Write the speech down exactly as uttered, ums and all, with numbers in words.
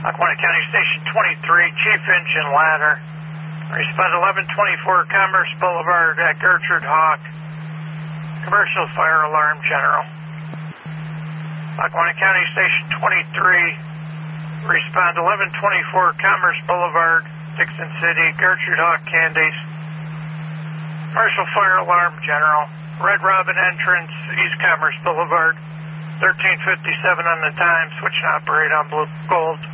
Lackawanna County Station twenty-three, Chief Engine Ladder. Respond eleven twenty-four Commerce Boulevard at Gertrude Hawk. Commercial fire alarm general. Lackawanna County Station twenty-three. Respond eleven twenty-four Commerce Boulevard, Dixon City, Gertrude Hawk, Candies. Commercial fire alarm general. Red Robin entrance, East Commerce Boulevard. thirteen fifty-seven on the time. Switch and operate on Blue Gold.